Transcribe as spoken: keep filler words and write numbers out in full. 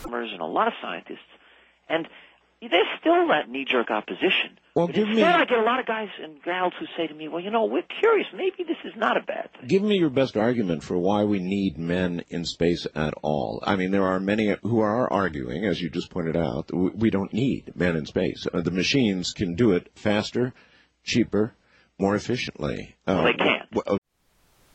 and a lot of scientists, and there's still that knee-jerk opposition. Well, but give instead, me... I get a lot of guys and gals who say to me, well, you know, we're curious. Maybe this is not a bad thing. Give me your best argument for why we need men in space at all. I mean, there are many who are arguing, as you just pointed out, we don't need men in space. Uh, the machines can do it faster, cheaper, more efficiently. Uh, well, they can't. Well,